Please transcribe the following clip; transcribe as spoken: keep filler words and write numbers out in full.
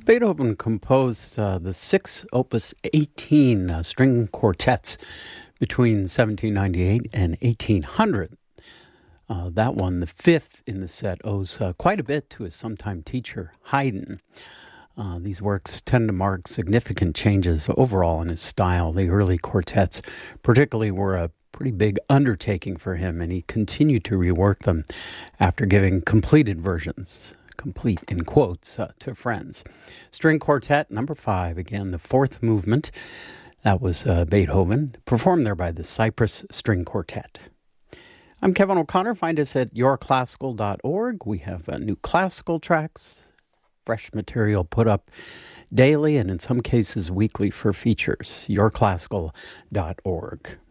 Beethoven composed uh, the six Opus eighteen uh, string quartets between seventeen ninety-eight and eighteen hundred. Uh, that one, the fifth in the set, owes uh, quite a bit to his sometime teacher, Haydn. Uh, these works tend to mark significant changes overall in his style. The early quartets particularly were a pretty big undertaking for him, and he continued to rework them after giving completed versions, complete in quotes, uh, to friends. String Quartet number five, again, the fourth movement. That was uh, Beethoven, performed there by the Cyprus String Quartet. I'm Kevin O'Connor. Find us at your classical dot org. We have uh, new classical tracks, fresh material put up daily and in some cases weekly for features. your classical dot org.